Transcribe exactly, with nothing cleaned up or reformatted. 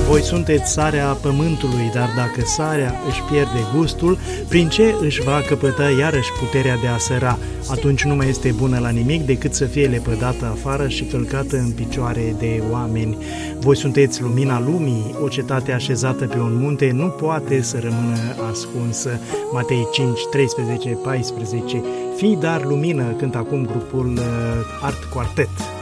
Voi sunteți sarea pământului, dar dacă sarea își pierde gustul, prin ce își va căpăta iarăși puterea de a săra? Atunci nu mai este bună la nimic decât să fie lepădată afară și călcată în picioare de oameni. Voi sunteți lumina lumii, o cetate așezată pe un munte nu poate să rămână ascunsă. Matei cinci, treisprezece, paisprezece. Fii dar lumină, cântă acum grupul Art Quartet.